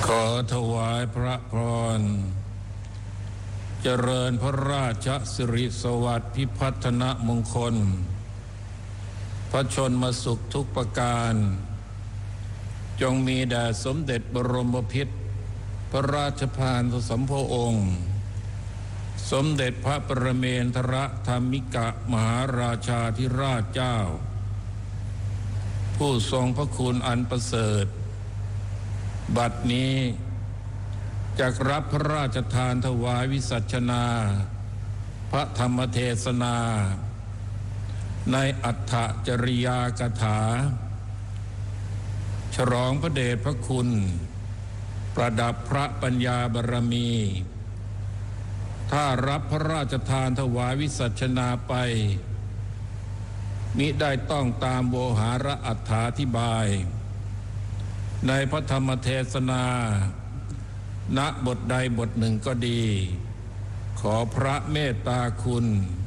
ขอถวายพระพรเจริญพระราชสิริสวัสดิ์พิพัฒนมงคลพระชนมสุขทุกประการจงมีแด่สมเด็จบรมพิตรพระราชทานสมภพองค์สมเด็จพระปรเมนทรธรรมิกมหาราชาธิราชเจ้าผู้ทรงพระคุณอันประเสริฐบัดนี้จักรับพระราชทานถวายวิสัชนาพระธรรมเทศนาในอัฏฐจริยากถาฉลองพระเดชพระคุณประดับพระปัญญาบารมีถ้ารับพระราชทานถวายวิสัชนาไปมิได้ต้องตามโวหารอัฏฐาธิบายในพระธรรมเทศนาณบทใดบทหนึ่งก็ดีขอพระเมตตาคุณ